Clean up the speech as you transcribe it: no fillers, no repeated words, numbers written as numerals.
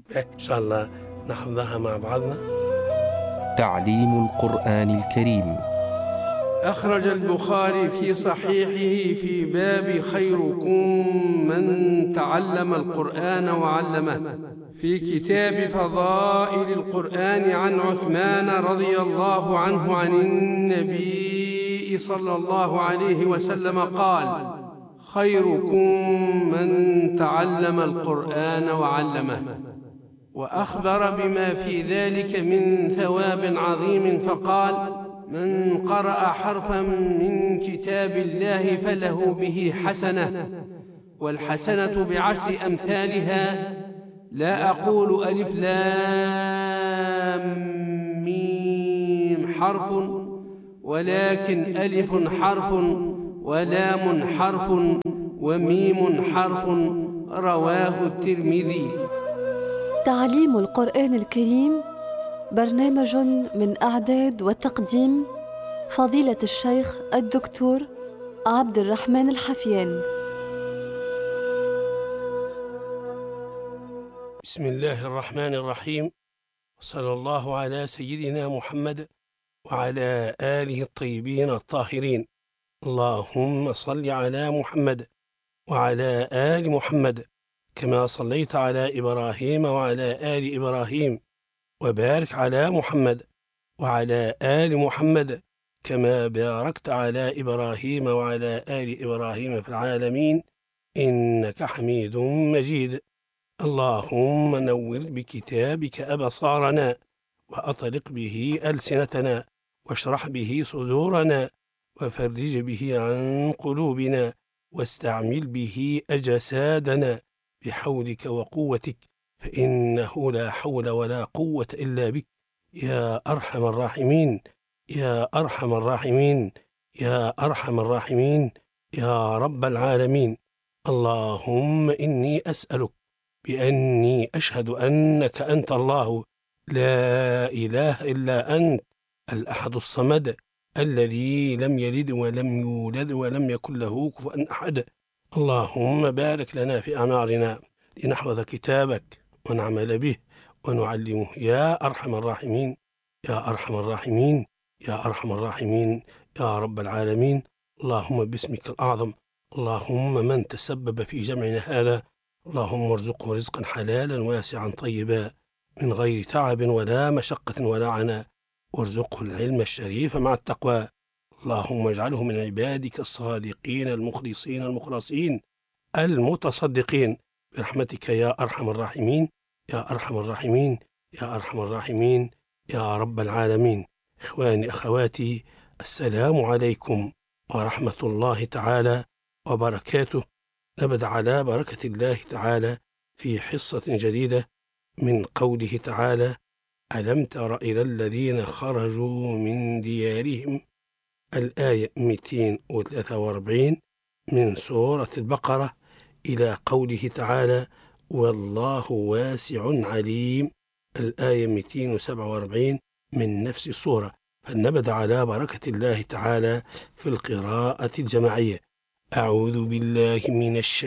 إن شاء الله نحفظها مع بعضنا. تعليم القرآن الكريم. أخرج البخاري في صحيحه في باب خيركم من تعلم القرآن وعلمه، في كتاب فضائل القرآن عن عثمان رضي الله عنه عن النبي صلى الله عليه وسلم قال: خيركم من تعلم القرآن وعلمه. وأخبر بما في ذلك من ثواب عظيم فقال: من قرأ حرفا من كتاب الله فله به حسنة، والحسنة بعشر أمثالها، لا أقول ألف لام ميم حرف، ولكن ألف حرف ولام حرف وميم حرف. رواه الترمذي. تعليم القرآن الكريم برنامج من إعداد وتقديم فضيلة الشيخ الدكتور عبد الرحمن الحفيان. بسم الله الرحمن الرحيم، صلى الله على سيدنا محمد وعلى آله الطيبين الطاهرين. اللهم صل على محمد وعلى آل محمد كما صليت على إبراهيم وعلى آل إبراهيم، وبارك على محمد وعلى آل محمد كما باركت على إبراهيم وعلى آل إبراهيم في العالمين إنك حميد مجيد. اللهم نور بكتابك أبصارنا، وأطلق به ألسنتنا، واشرح به صدورنا، وفرج به عن قلوبنا، واستعمل به أجسادنا بحولك وقوتك، فإنه لا حول ولا قوة إلا بك يا أرحم الراحمين، يا أرحم الراحمين، يا أرحم الراحمين، يا رب العالمين. اللهم إني أسألك بأني أشهد أنك أنت الله لا إله إلا أنت، الأحد الصمد، الذي لم يلد ولم يولد ولم يكن له كفوا أحد. اللهم بارك لنا في أعمارنا لنحفظ كتابك ونعمل به ونعلمه يا أرحم الراحمين، يا أرحم الراحمين، يا أرحم الراحمين، يا رب العالمين. اللهم باسمك الأعظم، اللهم من تسبب في جمعنا هذا، اللهم ارزقه رزقا حلالا واسعا طيبا من غير تعب ولا مشقة ولا عناء، وارزقه العلم الشريف مع التقوى. اللهم اجعله من عبادك الصادقين المخلصين المخلصين المتصدقين برحمتك يا أرحم الراحمين، يا أرحم الراحمين، يا أرحم الراحمين، يا رب العالمين. إخواني أخواتي، السلام عليكم ورحمة الله تعالى وبركاته. نبدأ على بركة الله تعالى في حصة جديدة من قوله تعالى: ألم تر إلى الذين خرجوا من ديارهم، الآية 243 من سورة البقرة، إلى قوله تعالى: والله واسع عليم، الآية 247 من نفس السورة. فلنبدأ على بركة الله تعالى في القراءة الجماعية. أعوذ بالله من الشيطان